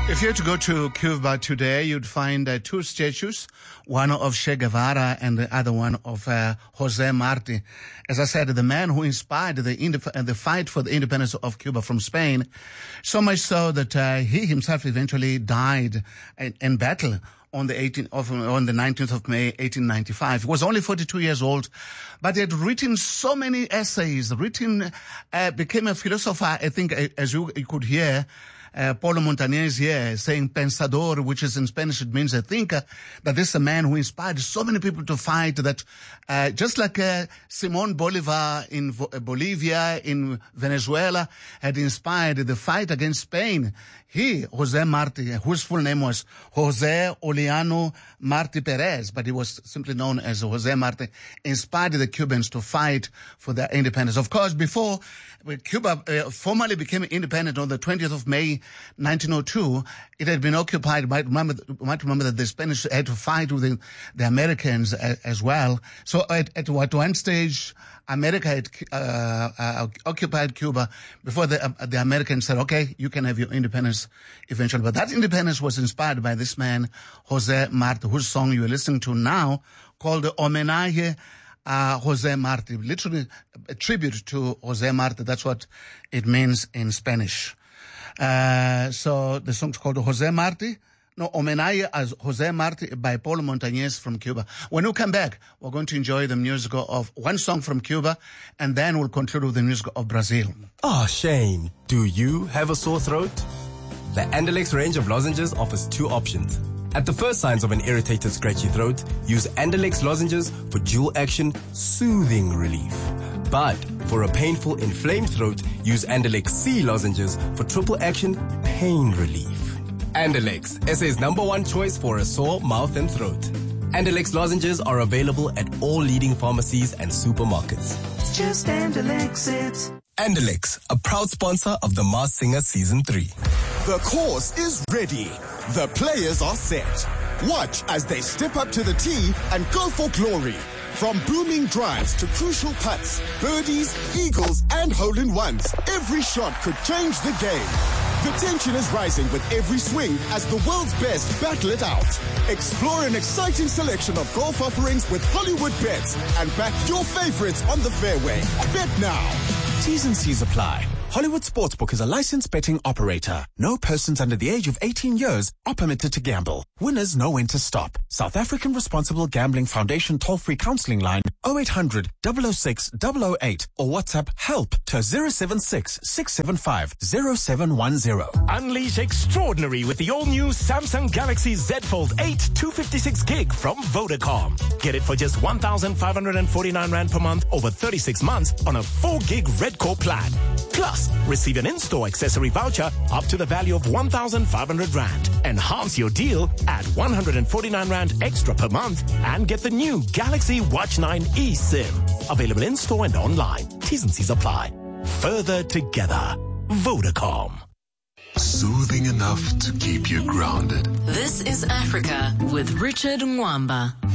If you were to go to Cuba today, you'd find two statues, one of Che Guevara and the other one of Jose Marti. As I said, the man who inspired the fight for the independence of Cuba from Spain, so much so that he himself eventually died in battle on the 19th of May, 1895. He was only 42 years old, but he had written so many essays, became a philosopher, I think, as you could hear, Paulo Montañez here saying pensador, which is in Spanish, it means a thinker, that this is a man who inspired so many people to fight that, just like Simón Bolivar in Bolivia, in Venezuela, had inspired the fight against Spain. He, Jose Marti, whose full name was Jose Oliano Marti Perez, but he was simply known as Jose Marti, inspired the Cubans to fight for their independence. Of course, before Cuba formally became independent on the 20th of May, 1902, it had been occupied. You might remember that the Spanish had to fight with the Americans as well. So at one stage, America had occupied Cuba before the Americans said, okay, you can have your independence eventually. But that independence was inspired by this man, Jose Marti, whose song you are listening to now, called Homenaje a Jose Marti, literally a tribute to Jose Marti. That's what it means in Spanish. So the song's called Jose Marti. No, Homenaje a Jose Marti by Paulo Montañez from Cuba. When we come back, we're going to enjoy the music of one song from Cuba, and then we'll conclude with the music of Brazil. Oh, Shane, do you have a sore throat? The Andalex range of lozenges offers two options. At the first signs of an irritated, scratchy throat, use Andalex lozenges for dual-action, soothing relief. But for a painful, inflamed throat, use Andalex C lozenges for triple-action, pain relief. Andalex, SA's #1 choice for a sore mouth and throat. Andalex lozenges are available at all leading pharmacies and supermarkets. It's just Andalex it. Andalex, a proud sponsor of The Masked Singer Season 3. The course is ready. The players are set. Watch as they step up to the tee and go for glory. From booming drives to crucial putts, birdies, eagles, and hole-in-ones, every shot could change the game. The tension is rising with every swing as the world's best battle it out. Explore an exciting selection of golf offerings with Hollywood Bets and back your favorites on the fairway. Bet now. T's and C's apply. Hollywood Sportsbook is a licensed betting operator. No persons under the age of 18 years are permitted to gamble. Winners know when to stop. South African Responsible Gambling Foundation toll-free counseling line 0800 006 008 or WhatsApp help to 076 675 0710. Unleash extraordinary with the all-new Samsung Galaxy Z Fold 8 256 gig from Vodacom. Get it for just 1,549 Rand per month over 36 months on a 4 gig Red Core plan. Plus, receive an in-store accessory voucher up to the value of 1,500 Rand. Enhance your deal at 149 Rand extra per month and get the new Galaxy Watch 9 eSIM. Available in-store and online. T's and C's apply. Further together. Vodacom. Soothing enough to keep you grounded. This is Africa with Richard Mwamba.